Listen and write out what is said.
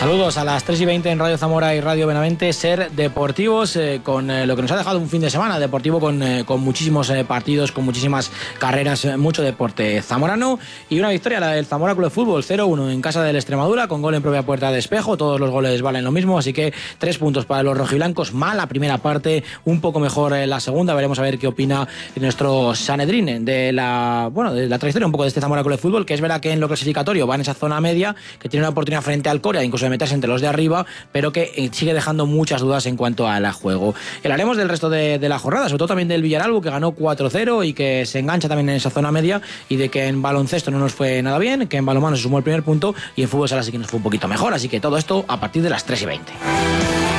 Saludos a las 3:20 en Radio Zamora y Radio Benavente, Ser Deportivos, con lo que nos ha dejado un fin de semana deportivo con muchísimos partidos, con muchísimas carreras, mucho deporte zamorano y una victoria, la del Zamora Club de Fútbol, 0-1 en casa del Extremadura, con gol en propia puerta de Espejo. Todos los goles valen lo mismo, así que 3 puntos para los rojiblancos. Mala primera parte, un poco mejor la segunda. Veremos a ver qué opina nuestro Sanedrín de la trayectoria un poco de este Zamora Club de Fútbol, que es verdad que en lo clasificatorio va en esa zona media, que tiene una oportunidad frente al Corea, incluso de meterse entre los de arriba, pero que sigue dejando muchas dudas en cuanto al juego. Hablaremos del resto de la jornada, sobre todo también del Villaralbo, que ganó 4-0 y que se engancha también en esa zona media, y de que en baloncesto no nos fue nada bien, que en balonmano se sumó el primer punto y en fútbol sala sí que nos fue un poquito mejor. Así que todo esto a partir de las 3:20.